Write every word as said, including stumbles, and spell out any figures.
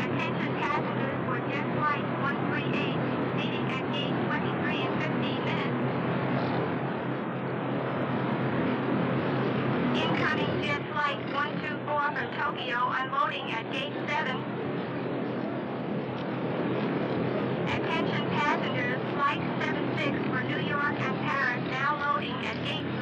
Attention passengers for Jet Flight one three eight, leaving at gate twenty-three in fifteen minutes. Incoming Jet Flight one two four for Tokyo, unloading at gate seven. Attention passengers, Flight seven six for New York and Paris, now loading at gate